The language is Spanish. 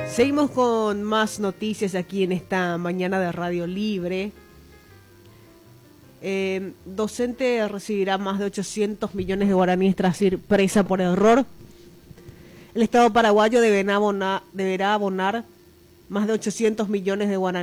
Seguimos con más noticias aquí en esta mañana de Radio Libre. Docente recibirá más de 800 millones de guaraníes tras ir presa por error. El Estado paraguayo deberá abonar más de 800 millones de guaraníes